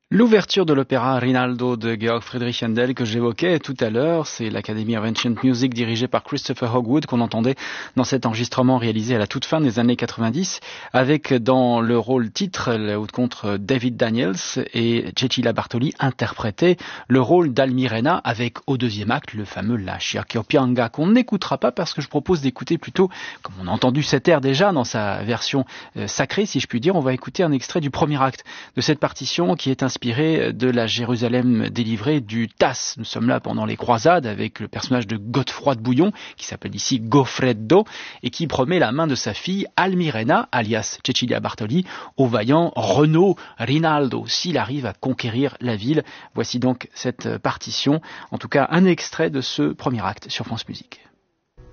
L'ouverture de l'opéra Rinaldo de Georg Friedrich Händel que j'évoquais tout à l'heure, c'est l'Academy of Ancient Music dirigée par Christopher Hogwood qu'on entendait dans cet enregistrement réalisé à la toute fin des années 90 avec dans le rôle titre le haut contre David Daniels et Cecilia Bartoli interprétait le rôle d'Almirena avec au deuxième acte le fameux La Sciacchiopianga qu'on n'écoutera pas parce que je propose d'écouter plutôt, comme on a entendu cet air déjà dans sa version sacrée si je puis dire, on va écouter un extrait du premier acte de cette partition qui est inspiré de la Jérusalem délivrée du Tass. Nous sommes là pendant les croisades avec le personnage de Godefroy de Bouillon, qui s'appelle ici Goffredo, et qui promet la main de sa fille Almirena, alias Cecilia Bartoli, au vaillant Renaud Rinaldo, s'il arrive à conquérir la ville. Voici donc cette partition, en tout cas un extrait de ce premier acte sur France Musique.